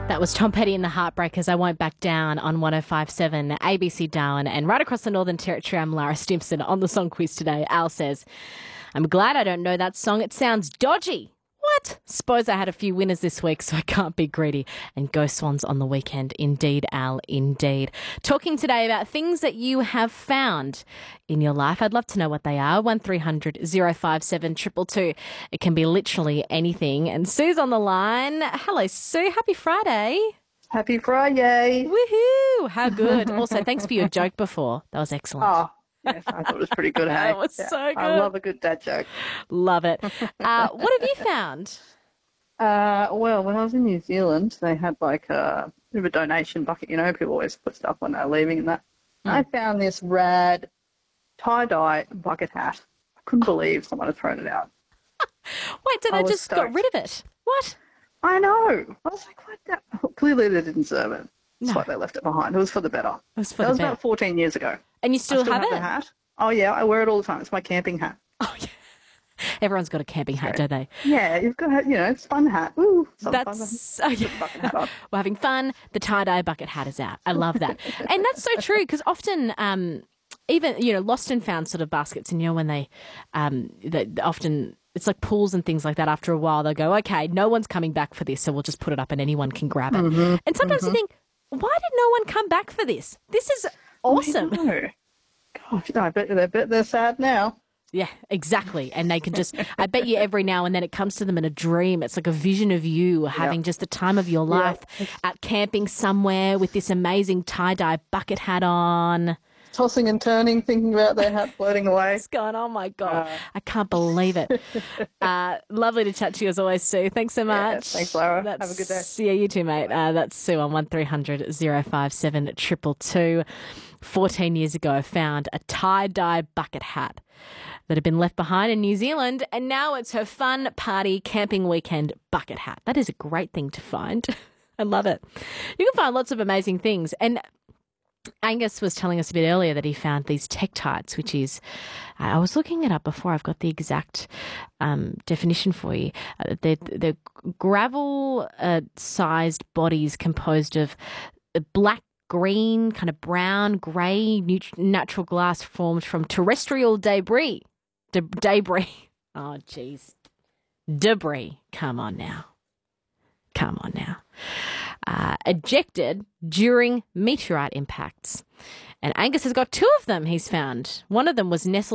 That was Tom Petty and the Heartbreakers. I Won't Back Down on 105.7 ABC Darwin. And right across the Northern Territory, I'm Lara Stimson on the song quiz today. Al says, I'm glad I don't know that song. It sounds dodgy. What? Suppose I had a few winners this week, so I can't be greedy. And go Swans on the weekend. Indeed, Al, indeed. Talking today about things that you have found in your life. I'd love to know what they are. 1300 057 222. It can be literally anything. And Sue's on the line. Hello, Sue. Happy Friday. Happy Friday. Woohoo. How good. Also, thanks for your joke before. That was excellent. Oh, yes, I thought it was pretty good. Hey? That was so good. I love a good dad joke. Love it. What have you found? Well, when I was in New Zealand, they had like a bit of a donation bucket. You know, people always put stuff when they're leaving and that. I found this rad tie-dye bucket hat. I couldn't believe someone had thrown it out. Wait, so they just got rid of it? What? I know. I was like, what? That? Clearly they didn't serve it. That's No. why they left it behind. It was for the better. It was for That the was better. about 14 years ago. And you still I have it? the hat. Oh, yeah, I wear it all the time. It's my camping hat. Oh, yeah. Everyone's got a camping hat, don't they? Yeah, you've got to have, it's fun hat. Ooh, some fun. That's, oh, yeah. Bucket hat on. We're having fun. The tie-dye bucket hat is out. I love that. And that's so true because often even, lost and found sort of baskets, and, when they often it's like pools and things like that. After a while, they'll go, okay, no one's coming back for this, so we'll just put it up and anyone can grab it. Mm-hmm, and sometimes you think, why did no one come back for this? This is awesome. No. Gosh, I bet they're sad now. Yeah, exactly. And they can just, I bet you every now and then it comes to them in a dream. It's like a vision of you having just the time of your life out camping somewhere with this amazing tie-dye bucket hat on. Tossing and turning, thinking about their hat floating away. It's going, oh my God, I can't believe it. Lovely to chat to you as always, Sue. Thanks so much. Yeah, thanks, Lara. Have a good day. Yeah, you too, mate. That's Sue on 1300 057 222. 14 years ago, found a tie-dye bucket hat that had been left behind in New Zealand, and now it's her fun party camping weekend bucket hat. That is a great thing to find. I love it. You can find lots of amazing things. And Angus was telling us a bit earlier that he found these Tektites, which is, I was looking it up before. I've got the exact definition for you. They're gravel-sized bodies composed of black, green, kind of brown, grey, natural glass formed from terrestrial debris. Debris. Oh, jeez. Debris. Come on now. Ejected during meteorite impacts. And Angus has got two of them he's found. One of them was nestled